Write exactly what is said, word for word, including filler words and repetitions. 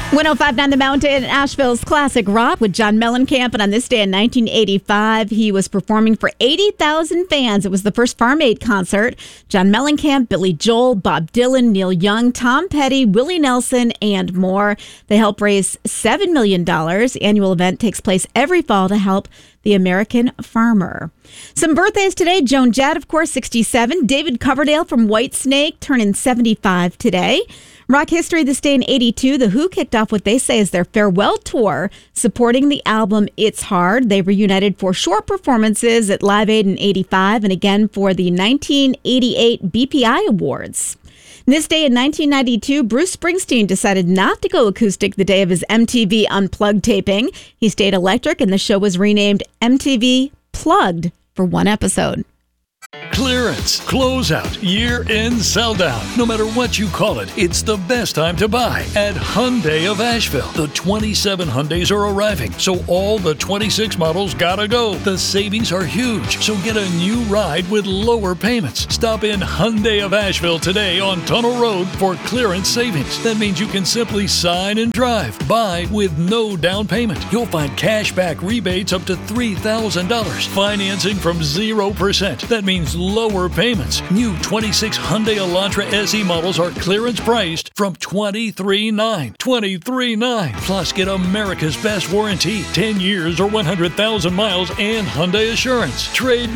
one oh five point nine The Mountain, Asheville's classic rock with John Mellencamp. And on this day in nineteen eighty-five, he was performing for eighty thousand fans. It was the first Farm Aid concert. John Mellencamp, Billy Joel, Bob Dylan, Neil Young, Tom Petty, Willie Nelson, and more. They help raise seven million dollars. The annual event takes place every fall to help the American farmer. Some birthdays today. Joan Jett, of course, sixty-seven. David Coverdale from Whitesnake, turning seventy-five today. Rock history this day in eighty-two, The Who kicked off what they say is their farewell tour, supporting the album It's Hard. They reunited for short performances at Live Aid in eighty-five and again for the nineteen eighty-eight B P I Awards. This day in nineteen ninety-two, Bruce Springsteen decided not to go acoustic the day of his M T V Unplugged taping. He stayed electric, and the show was renamed M T V Plugged for one episode. Clearance, closeout, year-end sell-down. No matter what you call it, it's the best time to buy at Hyundai of Asheville. The twenty-seven Hyundais are arriving, so all the twenty-six models gotta go. The savings are huge, so get a new ride with lower payments. Stop in Hyundai of Asheville today on Tunnel Road for clearance savings. That means you can simply sign and drive. Buy with no down payment. You'll find cash back rebates up to three thousand dollars. Financing from zero percent. That means lower payments. New twenty-six Hyundai Elantra S E models are clearance priced from twenty-three nine. twenty-three nine. Plus, get America's best warranty, ten years or one hundred thousand miles, and Hyundai Assurance. Trade